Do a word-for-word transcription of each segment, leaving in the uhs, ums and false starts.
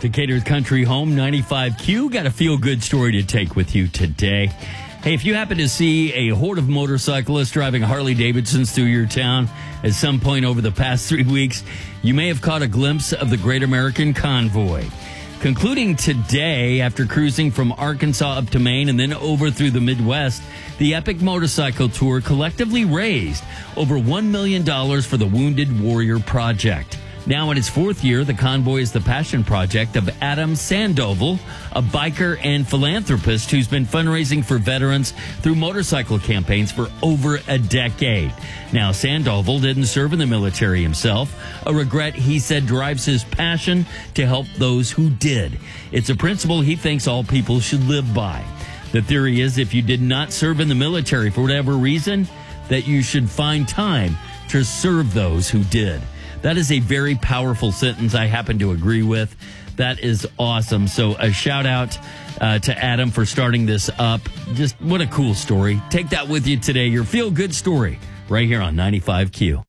Decatur's Country Home, ninety-five Q. Got a feel-good story to take with you today. Hey, if you happen to see a horde of motorcyclists driving Harley-Davidsons through your town at some point over the past three weeks, you may have caught a glimpse of the Great American Convoy. Concluding today, after cruising from Arkansas up to Maine and then over through the Midwest, the Epic Motorcycle Tour collectively raised over one million dollars for the Wounded Warrior Project. Now in its fourth year, the convoy is the passion project of Adam Sandoval, a biker and philanthropist who's been fundraising for veterans through motorcycle campaigns for over a decade. Now, Sandoval didn't serve in the military himself, a regret he said drives his passion to help those who did. It's a principle he thinks all people should live by. The theory is if you did not serve in the military for whatever reason, that you should find time to serve those who did. That is a very powerful sentence I happen to agree with. That is awesome. So a shout out uh, to Adam for starting this up. Just what a cool story. Take that with you today. Your feel good story right here on ninety-five Q.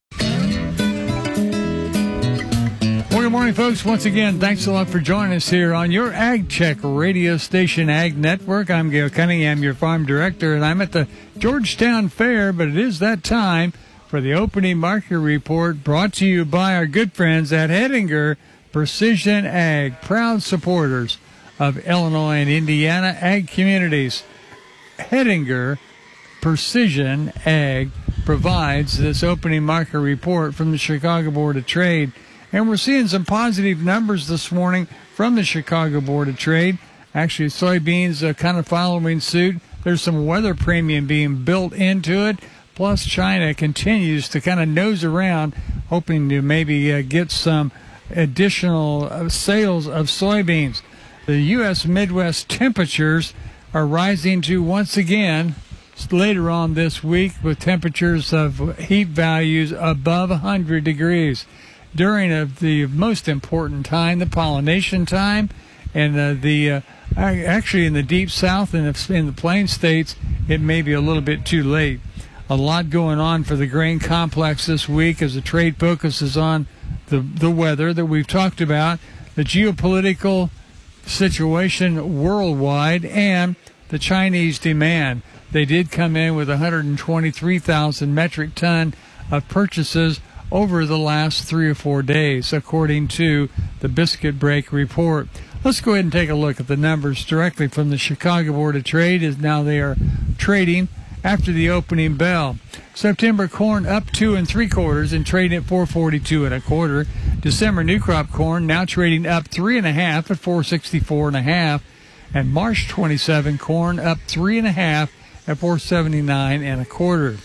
Well, good morning, folks. Once again, thanks a lot for joining us here on your Ag Check radio station, Ag Network. I'm Gail Cunningham, your farm director, and I'm at the Georgetown Fair, but it is that time for the opening market report brought to you by our good friends at Hettinger Precision Ag, proud supporters of Illinois and Indiana ag communities. Hettinger Precision Ag provides this opening market report from the Chicago Board of Trade. And we're seeing some positive numbers this morning from the Chicago Board of Trade. Actually, soybeans are kind of following suit. There's some weather premium being built into it. Plus, China continues to kind of nose around, hoping to maybe uh, get some additional uh, sales of soybeans. The U S Midwest temperatures are rising to, once again, later on this week, with temperatures of heat values above one hundred degrees. During a, the most important time, the pollination time, and uh, the uh, actually in the deep south and in the plain states, it may be a little bit too late. A lot going on for the grain complex this week as the trade focuses on the, the weather that we've talked about, the geopolitical situation worldwide, and the Chinese demand. They did come in with one hundred twenty-three thousand metric ton of purchases over the last three or four days, according to the Biscuit Break report. Let's go ahead and take a look at the numbers directly from the Chicago Board of Trade, as now they are trading after the opening bell. September corn up two and three quarters and trading at four forty-two and a quarter. December new crop corn now trading up three and a half at four sixty-four and a half. And March twenty-seven corn up three and a half at four seventy-nine and a quarter.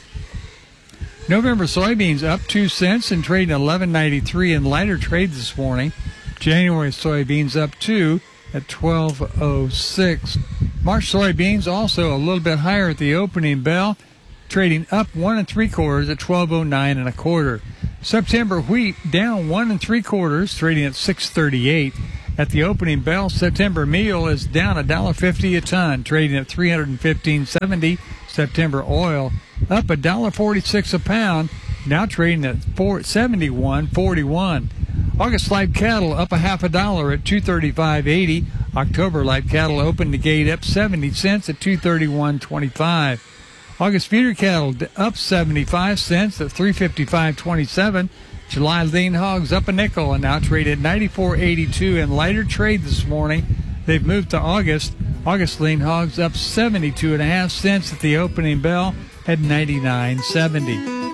November soybeans up two cents and trading eleven ninety-three in lighter trade this morning. January soybeans up two at twelve oh six. March soybeans also a little bit higher at the opening bell, trading up one and three quarters at twelve oh nine and a quarter. September wheat down one and three quarters, trading at six thirty-eight at the opening bell. September meal is down a dollar fifty a ton, trading at three fifteen seventy. September oil up a dollar forty-six a pound, now trading at four seventy-one forty-one. August live cattle up a half a dollar at two thirty-five eighty. October live cattle opened the gate up seventy cents at two thirty-one twenty-five. August feeder cattle up seventy-five cents at three fifty-five twenty-seven. July lean hogs up a nickel and now trade at ninety-four eighty-two in lighter trade this morning. They've moved to August. August lean hogs up seventy-two and a half cents at the opening bell at ninety-nine seventy.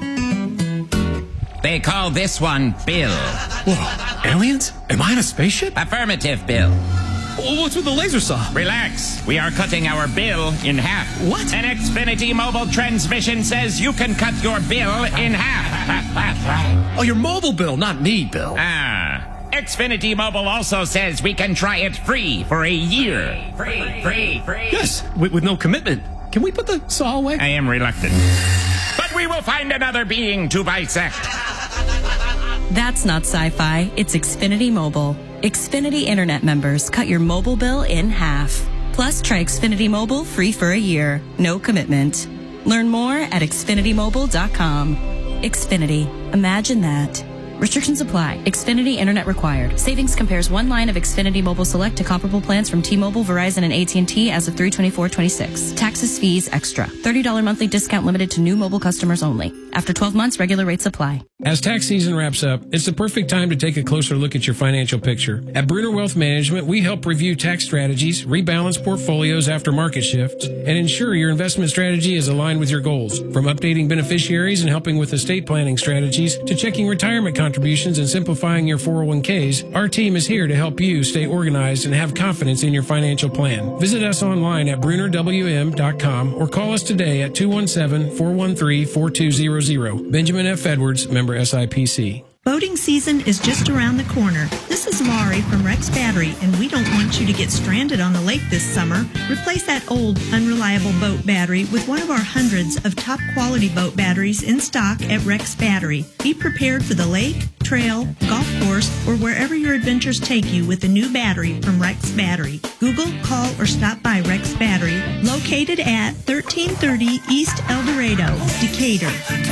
They call this one Bill. Whoa, aliens? Am I in a spaceship? Affirmative, Bill. What's with the laser saw? Relax. We are cutting our bill in half. What? An Xfinity mobile transmission says you can cut your bill in half. Oh, your mobile bill, not me, Bill. Ah. Xfinity Mobile also says we can try it free for a year. Free, free, free. Yes, with, with no commitment. Can we put the saw away? I am reluctant. But we will find another being to bisect. That's not sci-fi. It's Xfinity Mobile. Xfinity Internet members cut your mobile bill in half. Plus, try Xfinity Mobile free for a year. No commitment. Learn more at xfinity mobile dot com. Xfinity. Imagine that. Restrictions apply. Xfinity Internet required. Savings compares one line of Xfinity Mobile Select to comparable plans from T-Mobile, Verizon, and A T and T as of three twenty-four twenty-six. Taxes, fees, extra. thirty dollars monthly discount limited to new mobile customers only. After twelve months, regular rates apply. As tax season wraps up, it's the perfect time to take a closer look at your financial picture. At Bruner Wealth Management, we help review tax strategies, rebalance portfolios after market shifts, and ensure your investment strategy is aligned with your goals. From updating beneficiaries and helping with estate planning strategies to checking retirement contributions and simplifying your four oh one k's, our team is here to help you stay organized and have confidence in your financial plan. Visit us online at bruner w m dot com or call us today at two one seven, four one three, four two zero zero. Benjamin F. Edwards, member S I P C. Boating season is just around the corner. This is Laurie from Rex Battery, and we don't want you to get stranded on the lake this summer. Replace that old, unreliable boat battery with one of our hundreds of top-quality boat batteries in stock at Rex Battery. Be prepared for the lake, trail, golf course, or wherever your adventures take you with a new battery from Rex Battery. Google, call, or stop by Rex Battery, located at thirteen thirty East El Dorado, Decatur.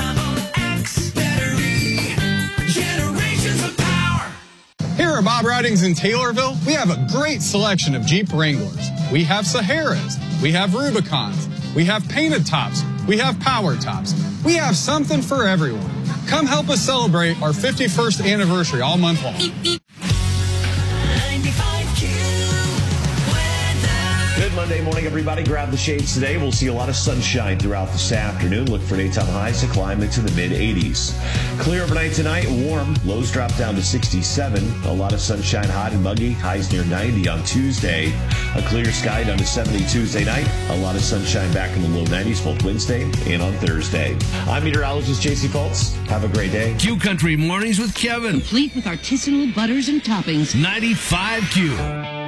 Here at Bob Ridings in Taylorville, we have a great selection of Jeep Wranglers. We have Saharas, we have Rubicons, we have painted tops, we have power tops. We have something for everyone. Come help us celebrate our fifty-first anniversary all month long. Good Monday morning, everybody. Grab the shades today. We'll see a lot of sunshine throughout this afternoon. Look for daytime highs to climb into the mid eighties. Clear overnight tonight, warm. Lows drop down to sixty-seven. A lot of sunshine, hot and muggy. Highs near ninety on Tuesday. A clear sky down to seventy Tuesday night. A lot of sunshine back in the low nineties both Wednesday and on Thursday. I'm meteorologist J C Fultz. Have a great day. Q Country Mornings with Kevin. Complete with artisanal butters and toppings. ninety-five Q.